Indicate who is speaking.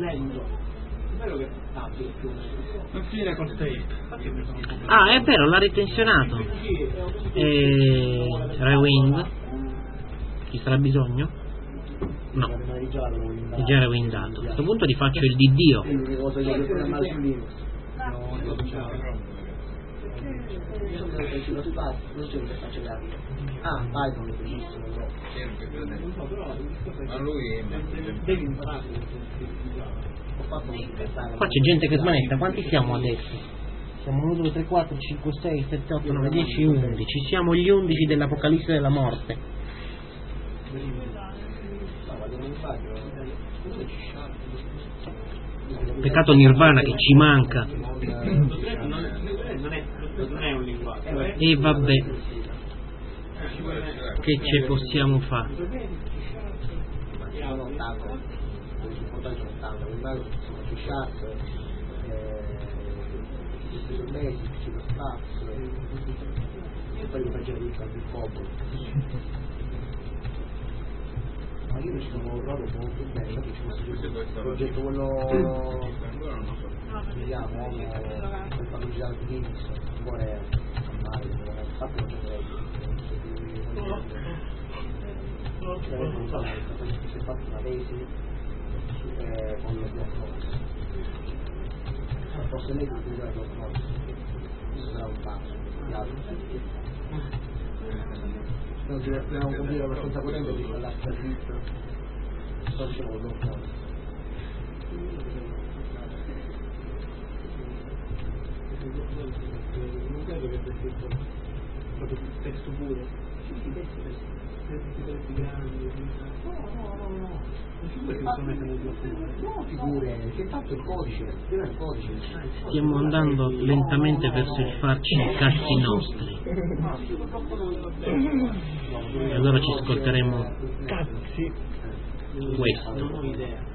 Speaker 1: Non finire col tape.
Speaker 2: Ah, è vero, l'ha ritensionato. Rewind. Ci sarà bisogno? No. È già rewindato. A questo punto rifaccio il Dio.
Speaker 3: Ah, vai con
Speaker 1: ma lui
Speaker 2: Qua c'è gente che smanetta. Quanti siamo adesso? Siamo 1, 2, 3, 4, 5, 6, 7, 8, 9, 10, 11. Siamo gli 11 dell'Apocalisse della morte. Peccato Nirvana che ci manca.
Speaker 4: Non è un linguaggio.
Speaker 2: E vabbè, che ce possiamo fare?
Speaker 3: Ma io mi sono lavorato molto bene, perché c'è questo progetto, quello vediamo, per farlo girare su Linux, vuole andare, infatti non c'è si è fatto una tesi con le blocknotes. Forse lei può usare le blocknotes, questo sarà un passo, dobbiamo un computer abbastanza potente di quella servizio sto dicendo lo fuori
Speaker 4: non credo che abbia scritto proprio il testo puro testi grandi no
Speaker 3: figure che fatto il codice prima il codice
Speaker 2: Stiamo andando lentamente verso il farci i cazzi nostri. E allora ci ascolteremo questo.